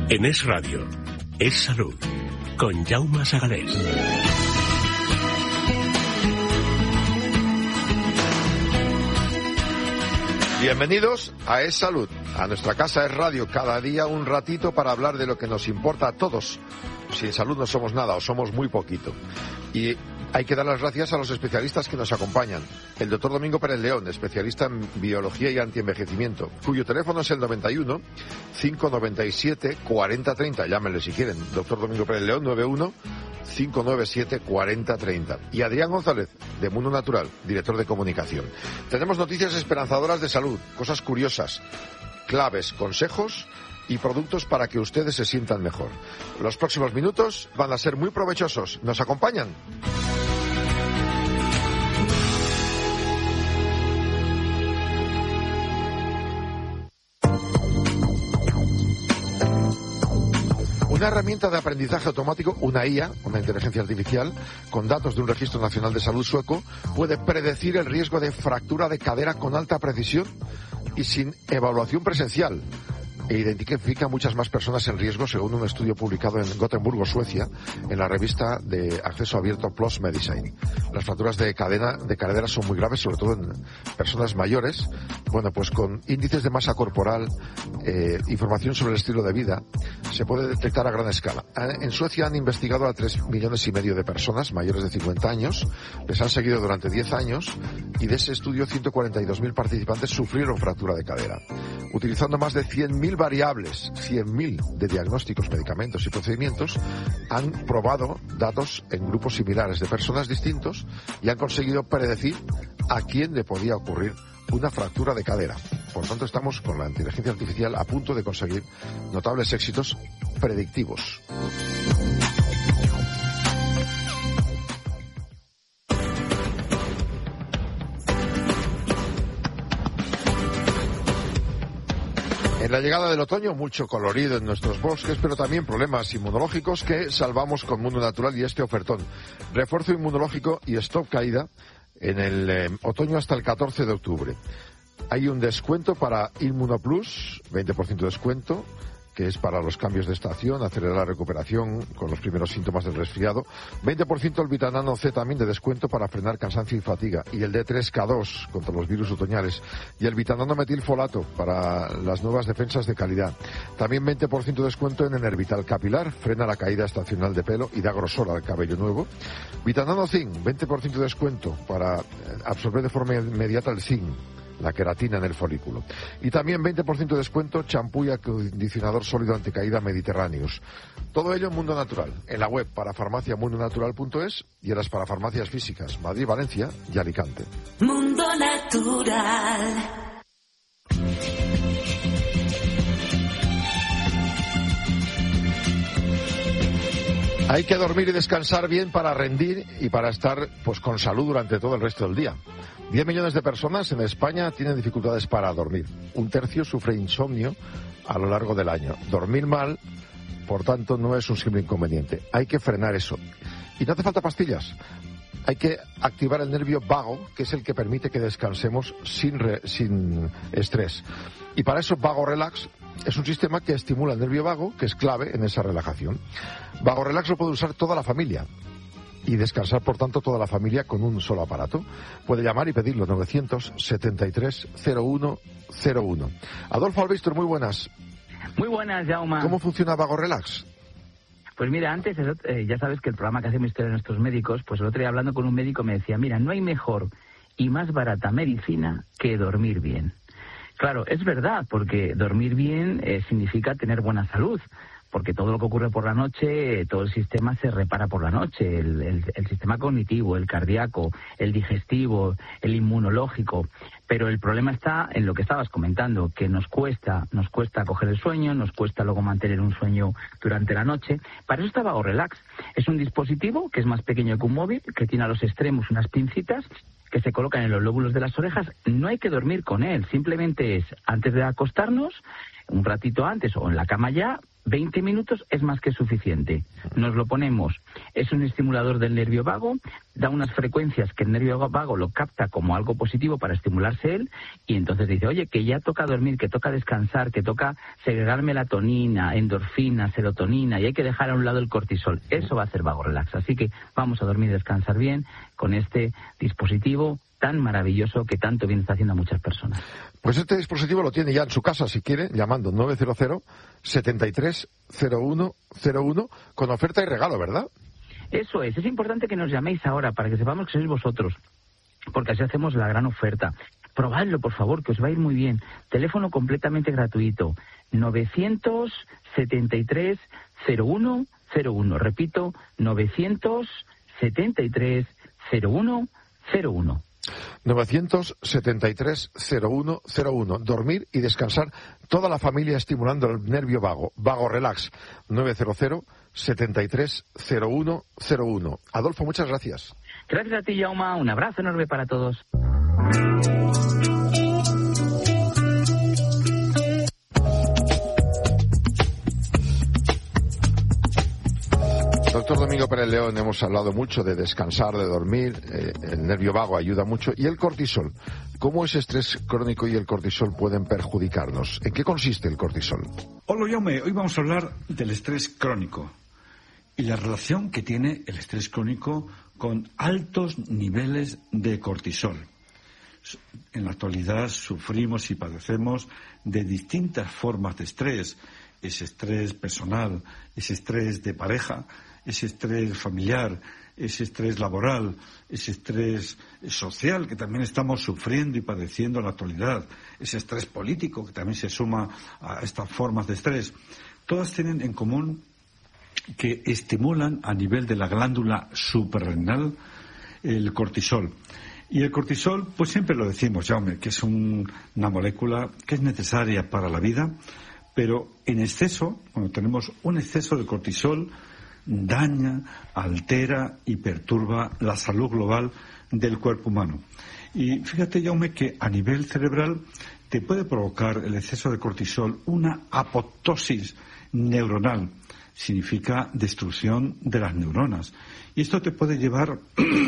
En Es Radio, Es Salud, con Jaume Sagalés. Bienvenidos a Es Salud, a nuestra casa Es Radio, cada día un ratito para hablar de lo que nos importa a todos. Sin salud no somos nada o somos muy poquito. Y hay que dar las gracias a los especialistas que nos acompañan. El doctor Domingo Pérez León, especialista en biología y antienvejecimiento, cuyo teléfono es el 91 597 4030. Llámenle si quieren. Doctor Domingo Pérez León, 91 597 4030. Y Adrián González, de Mundo Natural, director de comunicación. Tenemos noticias esperanzadoras de salud, cosas curiosas, claves, consejos y productos para que ustedes se sientan mejor. Los próximos minutos van a ser muy provechosos. ¿Nos acompañan? Una herramienta de aprendizaje automático, una IA, una inteligencia artificial, con datos de un registro nacional de salud sueco, puede predecir el riesgo de fractura de cadera con alta precisión y sin evaluación presencial. E identifica muchas más personas en riesgo, según un estudio publicado en Gotemburgo, Suecia, en la revista de acceso abierto PLOS Medicine. Las fracturas de cadera son muy graves, sobre todo en personas mayores. Bueno, pues con índices de masa corporal, información sobre el estilo de vida, se puede detectar a gran escala. En Suecia han investigado a 3,5 millones de personas mayores de 50 años, les han seguido durante 10 años, y de ese estudio 142.000 participantes sufrieron fractura de cadera. Utilizando más de 100.000 variables, 100.000 de diagnósticos, medicamentos y procedimientos, han probado datos en grupos similares de personas distintos y han conseguido predecir a quién le podía ocurrir una fractura de cadera. Por tanto, estamos con la inteligencia artificial a punto de conseguir notables éxitos predictivos. En la llegada del otoño, mucho colorido en nuestros bosques, pero también problemas inmunológicos que salvamos con Mundo Natural y este ofertón. Refuerzo inmunológico y stop caída en el otoño hasta el 14 de octubre. Hay un descuento para Inmunoplus, 20% de descuento, que es para los cambios de estación, acelerar la recuperación con los primeros síntomas del resfriado. 20% el vitamina C también de descuento para frenar cansancio y fatiga. Y el D3K2 contra los virus otoñales. Y el vitamina metilfolato para las nuevas defensas de calidad. También 20% de descuento en Enervital Capilar, frena la caída estacional de pelo y da grosor al cabello nuevo. Vitamina Zinc, 20% de descuento para absorber de forma inmediata el zinc, la queratina en el folículo. Y también 20% de descuento champú y acondicionador sólido anticaída Mediterráneos. Todo ello en Mundo Natural, en la web parafarmaciamundonatural.es y en las parafarmacias físicas Madrid, Valencia y Alicante. Mundo Natural. Hay que dormir y descansar bien para rendir y para estar pues con salud durante todo el resto del día. 10 millones de personas en España tienen dificultades para dormir. Un tercio sufre insomnio a lo largo del año. Dormir mal, por tanto, no es un simple inconveniente. Hay que frenar eso. Y no hace falta pastillas. Hay que activar el nervio vago, que es el que permite que descansemos sin estrés. Y para eso Vago Relax es un sistema que estimula el nervio vago, que es clave en esa relajación. Vago Relax lo puede usar toda la familia y descansar, por tanto, toda la familia con un solo aparato. Puede llamar y pedirlo, 973-0101. Adolfo Albistor, muy buenas. Muy buenas, Jaume. ¿Cómo funciona Vago Relax? Pues mira, antes, ya sabes que el programa que hacemos Historia de Nuestros Médicos, pues el otro día hablando con un médico me decía, mira, no hay mejor y más barata medicina que dormir bien. Claro, es verdad, porque dormir bien significa tener buena salud, porque todo lo que ocurre por la noche, todo el sistema se repara por la noche, el sistema cognitivo, el cardíaco, el digestivo, el inmunológico. Pero el problema está en lo que estabas comentando, que nos cuesta coger el sueño, nos cuesta luego mantener un sueño durante la noche. Para eso está Vago Relax. Es un dispositivo que es más pequeño que un móvil, que tiene a los extremos unas pincitas que se colocan en los lóbulos de las orejas. No hay que dormir con él, simplemente es antes de acostarnos, un ratito antes o en la cama ya, 20 minutos es más que suficiente. Nos lo ponemos. Es un estimulador del nervio vago, da unas frecuencias que el nervio vago lo capta como algo positivo para estimularse él, y entonces dice, oye, que ya toca dormir, que toca descansar, que toca segregar melatonina, endorfina, serotonina, y hay que dejar a un lado el cortisol. Eso va a hacer vago relax. Así que vamos a dormir y descansar bien con este dispositivo tan maravilloso que tanto bien está haciendo a muchas personas. Pues este dispositivo lo tiene ya en su casa, si quiere, llamando 900-730101 con oferta y regalo, ¿verdad? Eso es importante que nos llaméis ahora para que sepamos que sois vosotros, porque así hacemos la gran oferta. Probadlo, por favor, que os va a ir muy bien. Teléfono completamente gratuito, 973-0101. Repito, 973-0101. 973-0101. Dormir y descansar toda la familia estimulando el nervio vago. Vago Relax. 900-730101. Adolfo, muchas gracias. Gracias a ti, Jaume. Un abrazo enorme para todos. Doctor Domingo Pérez León, hemos hablado mucho de descansar, de dormir, el nervio vago ayuda mucho. ¿Y el cortisol? ¿Cómo ese estrés crónico y el cortisol pueden perjudicarnos? ¿En qué consiste el cortisol? Hola, Jaume. Hoy vamos a hablar del estrés crónico y la relación que tiene el estrés crónico con altos niveles de cortisol. En la actualidad sufrimos y padecemos de distintas formas de estrés. Ese estrés personal, ese estrés de pareja, ese estrés familiar, ese estrés laboral, ese estrés social que también estamos sufriendo y padeciendo en la actualidad, ese estrés político que también se suma a estas formas de estrés. Todas tienen en común que estimulan a nivel de la glándula suprarrenal el cortisol. Y el cortisol, pues siempre lo decimos, Jaume, que es una molécula que es necesaria para la vida, pero en exceso, cuando tenemos un exceso de cortisol, daña, altera y perturba la salud global del cuerpo humano. Y fíjate, Jaume, que a nivel cerebral te puede provocar el exceso de cortisol una apoptosis neuronal. Significa destrucción de las neuronas. Y esto te puede llevar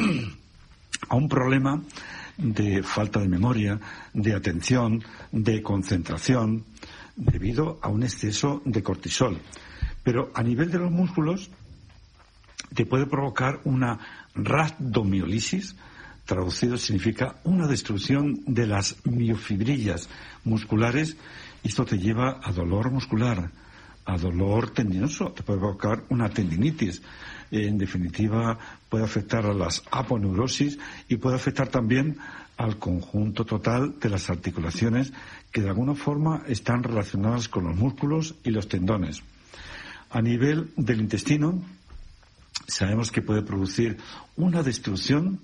a un problema de falta de memoria, de atención, de concentración, debido a un exceso de cortisol. Pero a nivel de los músculos te puede provocar una rhabdomiólisis, traducido significa una destrucción de las miofibrillas musculares, y esto te lleva a dolor muscular, a dolor tendinoso, te puede provocar una tendinitis. En definitiva, puede afectar a las aponeurosis y puede afectar también al conjunto total de las articulaciones que de alguna forma están relacionadas con los músculos y los tendones. A nivel del intestino, sabemos que puede producir una destrucción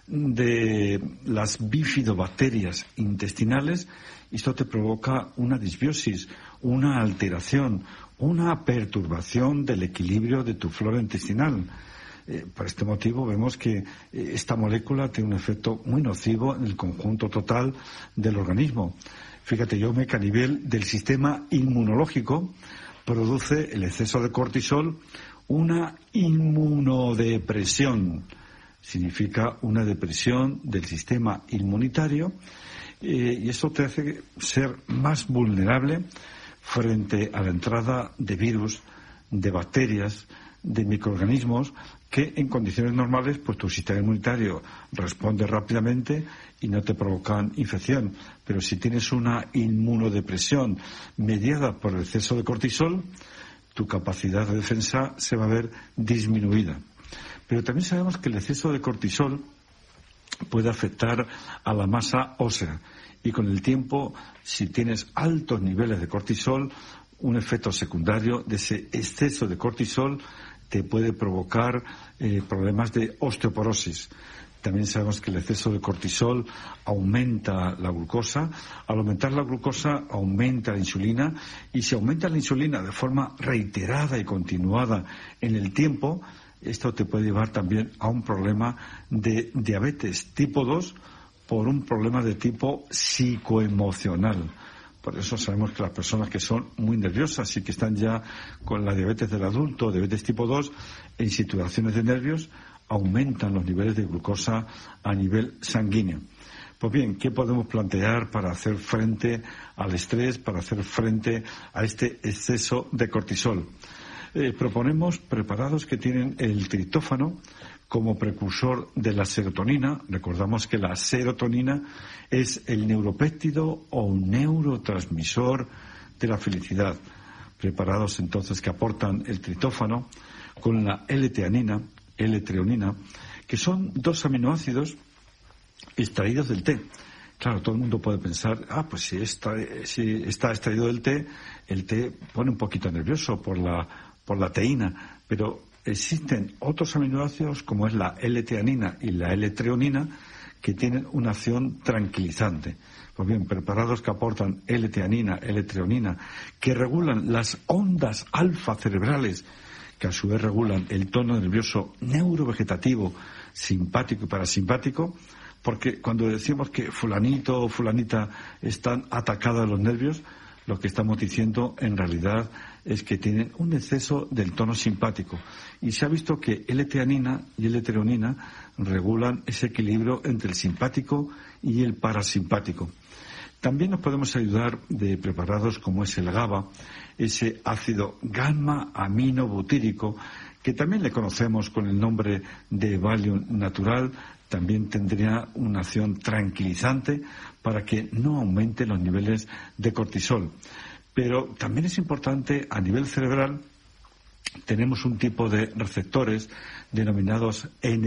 de las bifidobacterias intestinales, y esto te provoca una disbiosis, una alteración, una perturbación del equilibrio de tu flora intestinal. Por este motivo vemos que esta molécula tiene un efecto muy nocivo en el conjunto total del organismo. Fíjate, Jaume, que a nivel del sistema inmunológico produce el exceso de cortisol una inmunodepresión. Significa una depresión del sistema inmunitario, y esto te hace ser más vulnerable frente a la entrada de virus, de bacterias, de microorganismos que en condiciones normales pues tu sistema inmunitario responde rápidamente y no te provocan infección. Pero si tienes una inmunodepresión mediada por el exceso de cortisol, tu capacidad de defensa se va a ver disminuida. Pero también sabemos que el exceso de cortisol puede afectar a la masa ósea, y con el tiempo, si tienes altos niveles de cortisol, un efecto secundario de ese exceso de cortisol te puede provocar problemas de osteoporosis. También sabemos que el exceso de cortisol aumenta la glucosa. Al aumentar la glucosa, aumenta la insulina. Y si aumenta la insulina de forma reiterada y continuada en el tiempo, esto te puede llevar también a un problema de diabetes tipo 2 por un problema de tipo psicoemocional. Por eso sabemos que las personas que son muy nerviosas y que están ya con la diabetes del adulto, diabetes tipo 2, en situaciones de nervios, aumentan los niveles de glucosa a nivel sanguíneo. Pues bien, ¿qué podemos plantear para hacer frente al estrés, para hacer frente a este exceso de cortisol? Proponemos preparados que tienen el triptófano como precursor de la serotonina. Recordamos que la serotonina es el neuropéptido o neurotransmisor de la felicidad. Preparados entonces que aportan el triptófano con la L-teanina, L-treonina, que son 2 aminoácidos extraídos del té. Claro, todo el mundo puede pensar, pues si está extraído del té, el té pone un poquito nervioso por la teína, pero existen otros aminoácidos como es la L-teanina y la L-treonina que tienen una acción tranquilizante. Pues bien, preparados que aportan L-teanina, L-treonina, que regulan las ondas alfa cerebrales, que a su vez regulan el tono nervioso neurovegetativo, simpático y parasimpático, porque cuando decimos que fulanito o fulanita están atacados de los nervios, lo que estamos diciendo en realidad es que tienen un exceso del tono simpático. Y se ha visto que L-teanina y L-treonina regulan ese equilibrio entre el simpático y el parasimpático. También nos podemos ayudar de preparados como es el GABA, ese ácido gamma-aminobutírico, que también le conocemos con el nombre de Valium natural. También tendría una acción tranquilizante para que no aumente los niveles de cortisol. Pero también es importante, a nivel cerebral, tenemos un tipo de receptores denominados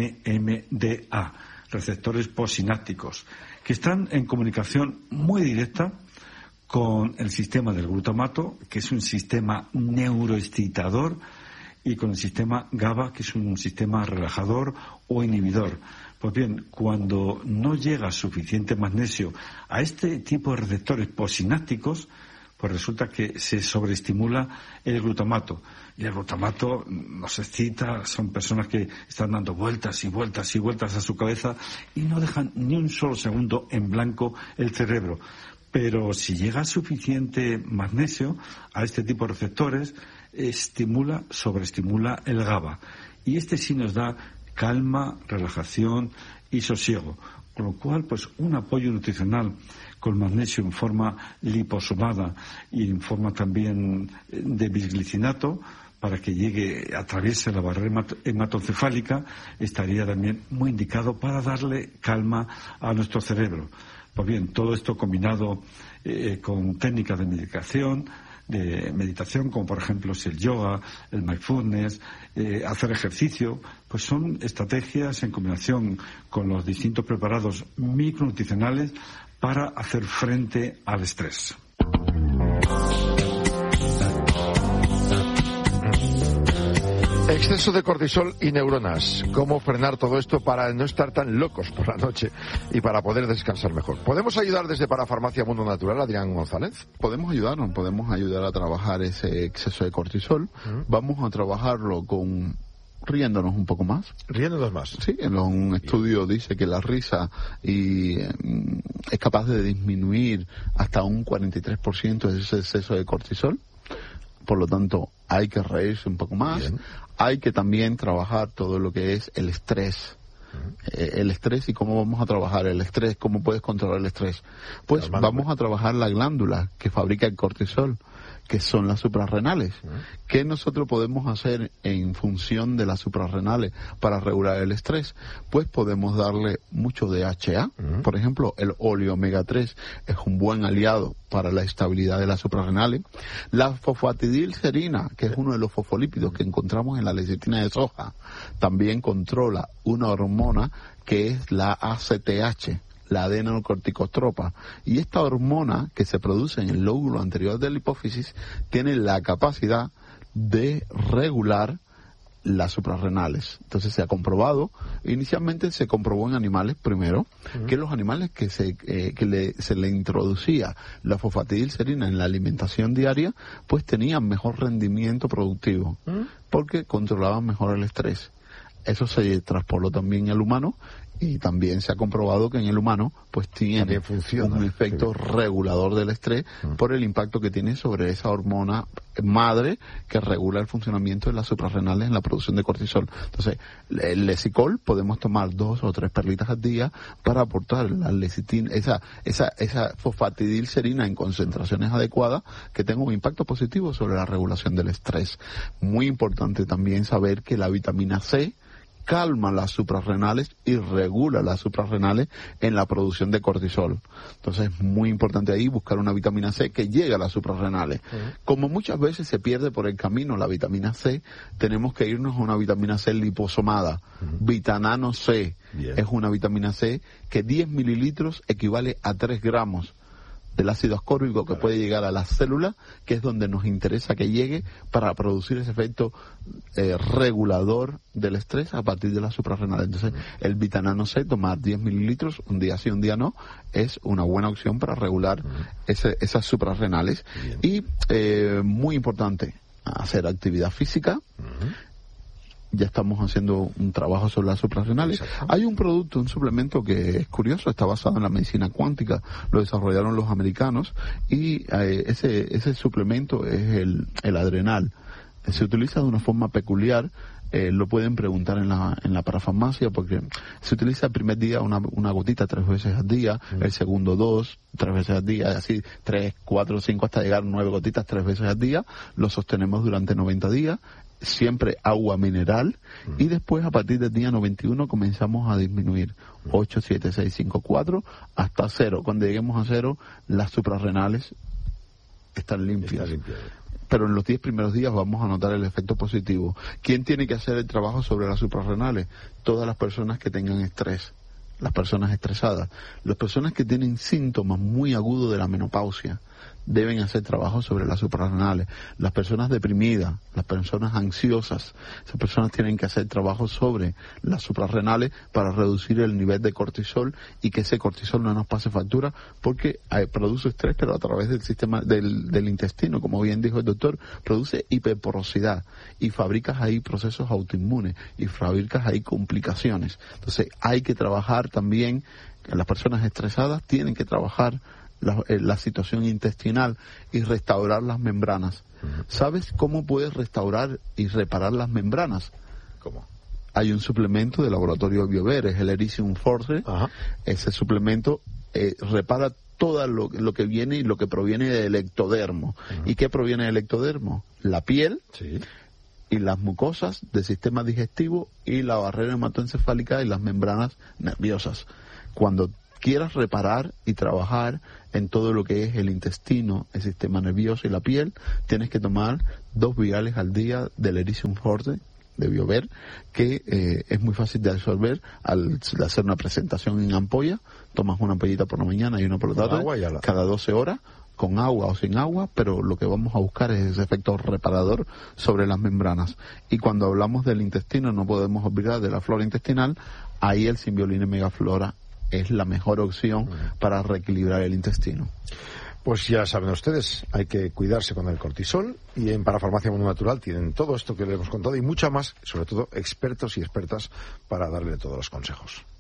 NMDA, receptores posinápticos, que están en comunicación muy directa con el sistema del glutamato, que es un sistema neuroexcitador, y con el sistema GABA, que es un sistema relajador o inhibidor. Pues bien, cuando no llega suficiente magnesio a este tipo de receptores posinápticos, pues resulta que se sobreestimula el glutamato. Y el glutamato nos excita, son personas que están dando vueltas y vueltas y vueltas a su cabeza y no dejan ni un solo segundo en blanco el cerebro. Pero si llega suficiente magnesio a este tipo de receptores, sobreestimula el GABA. Y este sí nos da calma, relajación y sosiego. Con lo cual, pues un apoyo nutricional con magnesio en forma liposomada y en forma también de bisglicinato, para que atraviese la barrera hematocefálica, estaría también muy indicado para darle calma a nuestro cerebro. Pues bien, todo esto combinado con técnicas de meditación, como por ejemplo es el yoga, el mindfulness, hacer ejercicio, pues son estrategias en combinación con los distintos preparados micronutricionales para hacer frente al estrés. Exceso de cortisol y neuronas. ¿Cómo frenar todo esto para no estar tan locos por la noche y para poder descansar mejor? ¿Podemos ayudar desde Parafarmacia Mundo Natural, Adrián González? Podemos ayudar a trabajar ese exceso de cortisol. Vamos a trabajarlo riéndonos un poco más. ¿Riéndonos más? Sí, un estudio dice que la risa es capaz de disminuir hasta un 43% de ese exceso de cortisol. Por lo tanto, hay que reírse un poco más. Bien. Hay que también trabajar todo lo que es el estrés. El estrés y cómo vamos a trabajar el estrés, cómo puedes controlar el estrés. Pues vamos a trabajar la glándula que fabrica el cortisol, que son las suprarrenales. ¿Qué nosotros podemos hacer en función de las suprarrenales para regular el estrés? Pues podemos darle mucho DHA. Por ejemplo, el óleo omega 3 es un buen aliado para la estabilidad de las suprarrenales. La fosfatidilcerina, que es uno de los fosfolípidos que encontramos en la lecitina de soja, también controla una hormona que es la ACTH, la adenocorticotropa, y esta hormona que se produce en el lóbulo anterior de la hipófisis tiene la capacidad de regular las suprarrenales. Entonces se ha comprobado, inicialmente se comprobó en animales primero, que los animales que se le introducía la fosfatidilcerina en la alimentación diaria, pues tenían mejor rendimiento productivo, porque controlaban mejor el estrés. Eso se traspoló también al humano y también se ha comprobado que en el humano pues tiene un efecto regulador del estrés por el impacto que tiene sobre esa hormona madre que regula el funcionamiento de las suprarrenales en la producción de cortisol. Entonces, el lesicol podemos tomar 2 o 3 perlitas al día para aportar la lecitina, esa fosfatidilcerina en concentraciones adecuadas que tenga un impacto positivo sobre la regulación del estrés. Muy importante también saber que la vitamina C calma las suprarrenales y regula las suprarrenales en la producción de cortisol. Entonces es muy importante ahí buscar una vitamina C que llegue a las suprarrenales. Como muchas veces se pierde por el camino la vitamina C, tenemos que irnos a una vitamina C liposomada. Vitanano C es una vitamina C que 10 mililitros equivale a 3 gramos del ácido ascórbico que puede llegar a las células, que es donde nos interesa que llegue para producir ese efecto regulador del estrés a partir de las suprarrenales. Entonces, el vitanano C, tomar 10 mililitros, un día sí, un día no, es una buena opción para regular esas suprarrenales. Y, muy importante, hacer actividad física. Ya estamos haciendo un trabajo sobre las suprarrenales. Hay un producto, un suplemento que es curioso, está basado en la medicina cuántica, lo desarrollaron los americanos, y ese suplemento es el adrenal. Se utiliza de una forma peculiar, lo pueden preguntar en la parafarmacia, porque se utiliza el primer día una gotita 3 veces al día, el segundo 2, 3 veces al día, así 3, 4, 5 hasta llegar 9 gotitas 3 veces al día, lo sostenemos durante 90 días, siempre agua mineral, y después a partir del día 91 comenzamos a disminuir 8, 7, 6, 5, 4 hasta 0. Cuando lleguemos a 0, las suprarrenales están limpias. Pero en los 10 primeros días vamos a notar el efecto positivo. ¿Quién tiene que hacer el trabajo sobre las suprarrenales? Todas las personas que tengan estrés, las personas estresadas, las personas que tienen síntomas muy agudos de la menopausia deben hacer trabajo sobre las suprarrenales. Las personas deprimidas, las personas ansiosas, esas personas tienen que hacer trabajo sobre las suprarrenales para reducir el nivel de cortisol y que ese cortisol no nos pase factura, porque produce estrés, pero a través del sistema del intestino, como bien dijo el doctor, produce hiperporosidad y fabricas ahí procesos autoinmunes y fabricas ahí complicaciones. Entonces hay que trabajar también, las personas estresadas tienen que trabajar la situación intestinal y restaurar las membranas. ¿Sabes cómo puedes restaurar y reparar las membranas? ¿Cómo? Hay un suplemento del laboratorio Biover, es el Elysium Force. Ese suplemento repara todo lo que viene y lo que proviene del ectodermo. ¿Y qué proviene del ectodermo? La piel y las mucosas del sistema digestivo y la barrera hematoencefálica y las membranas nerviosas. Cuando quieras reparar y trabajar en todo lo que es el intestino, el sistema nervioso y la piel, tienes que tomar 2 viales al día del Elysium Forte de Biover, que es muy fácil de absorber al hacer una presentación en ampolla. Tomas una ampollita por la mañana y una por la tarde, cada 12 horas, con agua o sin agua, pero lo que vamos a buscar es ese efecto reparador sobre las membranas. Y cuando hablamos del intestino no podemos olvidar de la flora intestinal. Ahí el Symbioline Megaflora es la mejor opción para reequilibrar el intestino. Pues ya saben ustedes, hay que cuidarse con el cortisol, y en Parafarmacia Mundo Natural tienen todo esto que les hemos contado y mucho más, sobre todo expertos y expertas para darle todos los consejos.